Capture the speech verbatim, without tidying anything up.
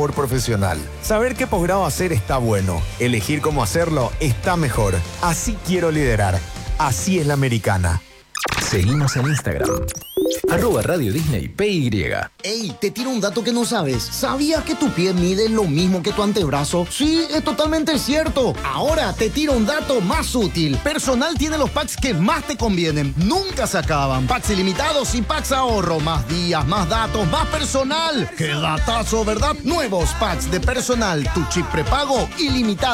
sabor profesional. Saber qué posgrado hacer está bueno. Elegir cómo hacerlo está mejor. Así quiero liderar. Así es la americana. Seguimos en Instagram. Arroba Radio Disney P Y. Ey, te tiro un dato que no sabes. ¿Sabías que tu pie mide lo mismo que tu antebrazo? Sí, es totalmente cierto. Ahora te tiro un dato más útil. Personal tiene los packs que más te convienen. Nunca se acaban. Packs ilimitados y packs ahorro. Más días, más datos, más personal. ¡Qué datazo, verdad! Nuevos packs de Personal. Tu chip prepago ilimitado.